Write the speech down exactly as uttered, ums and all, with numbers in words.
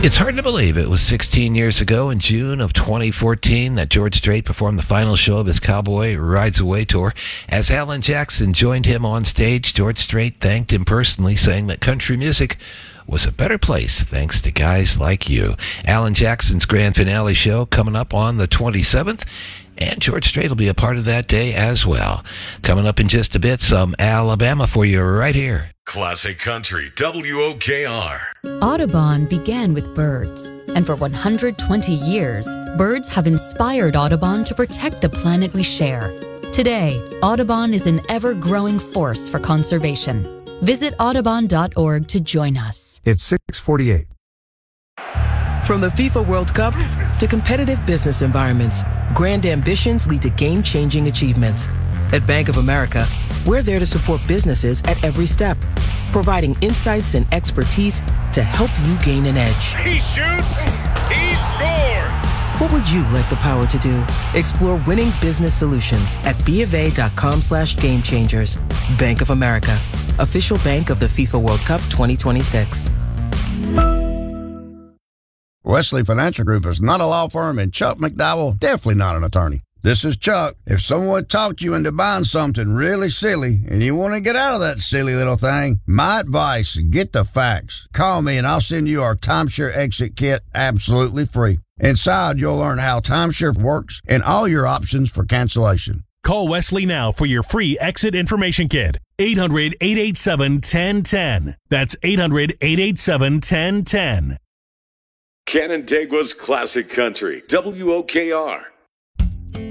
It's hard to believe it was sixteen years ago in June of twenty fourteen that George Strait performed the final show of his Cowboy Rides Away tour. As Alan Jackson joined him on stage, George Strait thanked him personally, saying that country music was a better place thanks to guys like you. Alan Jackson's grand finale show coming up on the twenty-seventh, and George Strait will be a part of that day as well. Coming up in just a bit, some Alabama for you right here. Classic Country, W O K R. Audubon began with birds, and for one hundred twenty years, birds have inspired Audubon to protect the planet we share. Today, Audubon is an ever-growing force for conservation. Visit audubon dot org to join us. It's six forty-eight. From the FIFA World Cup to competitive business environments, grand ambitions lead to game-changing achievements. At Bank of America, we're there to support businesses at every step, providing insights and expertise to help you gain an edge. He shoots, he scores! What would you like the power to do? Explore winning business solutions at bofa.com slash game changers. Bank of America, official bank of the FIFA World Cup twenty twenty-six. Wesley Financial Group is not a law firm, and Chuck McDowell definitely not an attorney. This is Chuck. If someone talked you into buying something really silly and you want to get out of that silly little thing, my advice, get the facts. Call me and I'll send you our timeshare exit kit absolutely free. Inside, you'll learn how timeshare works and all your options for cancellation. Call Wesley now for your free exit information kit. eight hundred, eight eight seven, one zero one zero. That's eight hundred, eight eight seven, one zero one zero. Canandaigua's Classic Country, W O K R.